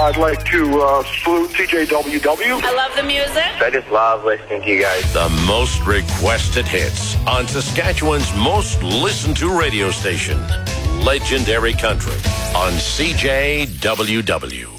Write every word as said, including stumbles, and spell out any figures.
I'd like to uh, salute C J W W. I love the music. I just love listening to you guys. The most requested hits on Saskatchewan's most listened to radio station, Legendary Country, on C J W W.